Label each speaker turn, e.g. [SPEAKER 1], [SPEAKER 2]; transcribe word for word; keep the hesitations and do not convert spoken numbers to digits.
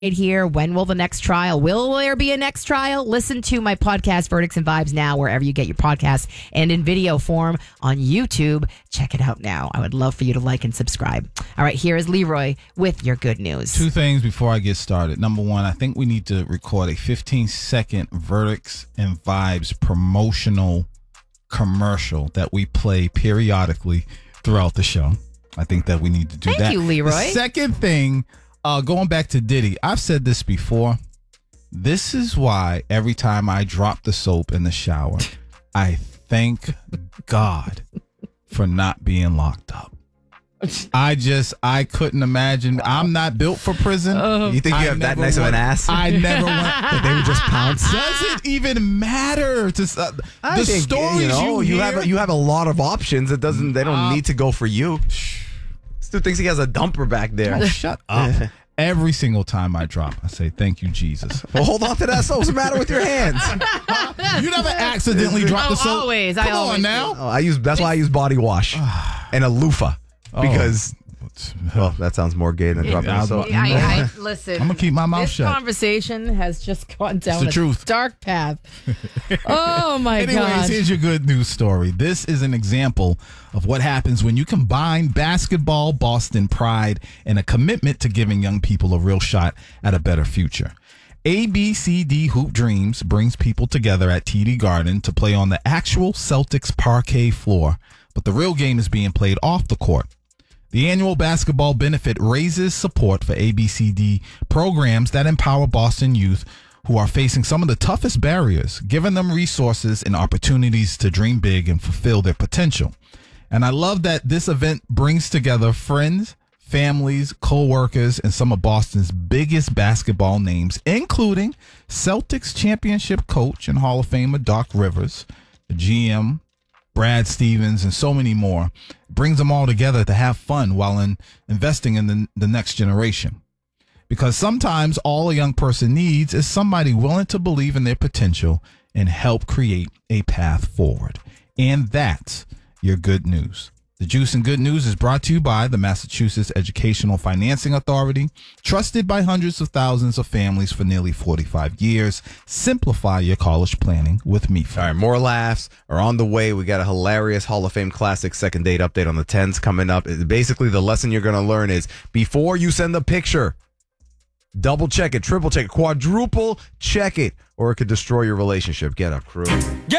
[SPEAKER 1] here. When will the next trial? Will there be a next trial? Listen to my podcast, Verdicts and Vibes, now, wherever you get your podcasts, and in video form on YouTube. Check it out now. I would love for you to like and subscribe. All right, here is Leroy with your good news.
[SPEAKER 2] Two things before I get started. Number one, I think we need to record a fifteen second Verdicts and Vibes promotional commercial that we play periodically throughout the show. I think that we need to do
[SPEAKER 1] Thank
[SPEAKER 2] that.
[SPEAKER 1] you, Leroy.
[SPEAKER 2] The second thing, uh, going back to Diddy, I've said this before. This is why every time I drop the soap in the shower, I thank God for not being locked up. I just, I couldn't imagine. I'm not built for prison.
[SPEAKER 3] You think you
[SPEAKER 2] I
[SPEAKER 3] have that
[SPEAKER 2] never
[SPEAKER 3] nice of an
[SPEAKER 2] would-
[SPEAKER 3] ass?
[SPEAKER 2] I never went.
[SPEAKER 3] that they would just pounce?
[SPEAKER 2] Does it even matter? To uh,
[SPEAKER 3] I
[SPEAKER 2] the
[SPEAKER 3] think,
[SPEAKER 2] stories
[SPEAKER 3] you know, you,
[SPEAKER 2] hear,
[SPEAKER 3] have a, you have a lot of options. It doesn't. They don't
[SPEAKER 2] Uh,
[SPEAKER 3] need to go for you. This dude thinks he has a dumper back there.
[SPEAKER 2] Oh, shut up. Every single time I drop, I say, thank you, Jesus.
[SPEAKER 3] Well, hold on to that. So what's the matter with your hands?
[SPEAKER 2] You never accidentally drop the
[SPEAKER 1] Oh,
[SPEAKER 2] soap.
[SPEAKER 1] always. I
[SPEAKER 2] Come
[SPEAKER 1] always
[SPEAKER 2] on now.
[SPEAKER 3] Oh, I use. That's why I use body wash and a loofah because. Well, that sounds more gay than dropping
[SPEAKER 2] I
[SPEAKER 3] a
[SPEAKER 2] was
[SPEAKER 3] soap.
[SPEAKER 2] about-
[SPEAKER 1] I, I listen.
[SPEAKER 2] I'm gonna keep my mouth
[SPEAKER 1] this
[SPEAKER 2] shut.
[SPEAKER 1] conversation has just gone down
[SPEAKER 2] the
[SPEAKER 1] a
[SPEAKER 2] truth.
[SPEAKER 1] dark path. Oh my
[SPEAKER 2] Anyways,
[SPEAKER 1] god!
[SPEAKER 2] here's your good news story. This is an example of what happens when you combine basketball, Boston pride, and a commitment to giving young people a real shot at a better future. A B C D Hoop Dreams brings people together at T D Garden to play on the actual Celtics parquet floor, but the real game is being played off the court. The annual basketball benefit raises support for A B C D programs that empower Boston youth who are facing some of the toughest barriers, giving them resources and opportunities to dream big and fulfill their potential. And I love that this event brings together friends, families, co-workers, and some of Boston's biggest basketball names, including Celtics championship coach and Hall of Famer Doc Rivers, the G M, Brad Stevens, and so many more. It brings them all together to have fun while in investing in the, the next generation. Because sometimes all a young person needs is somebody willing to believe in their potential and help create a path forward. And that's your good news. The Juice and Good News is brought to you by the Massachusetts Educational Financing Authority, trusted by hundreds of thousands of families for nearly forty-five years. Simplify your college planning with me.
[SPEAKER 3] All right, more laughs are on the way. We got a hilarious Hall of Fame Classic second date update on the tens coming up. Basically, the lesson you're going to learn is before you send the picture, double check it, triple check it, quadruple check it, or it could destroy your relationship. Get up, crew.